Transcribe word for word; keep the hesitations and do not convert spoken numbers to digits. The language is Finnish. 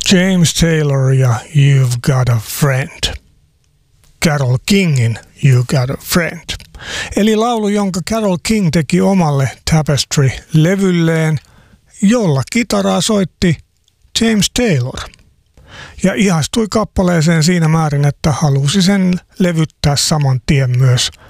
James Taylor ja You've Got a Friend. Carole Kingin You Got a Friend. Eli laulu, jonka Carole King teki omalle Tapestry-levylleen, jolla kitaraa soitti James Taylor. Ja ihastui kappaleeseen siinä määrin, että halusi sen levyttää saman tien myös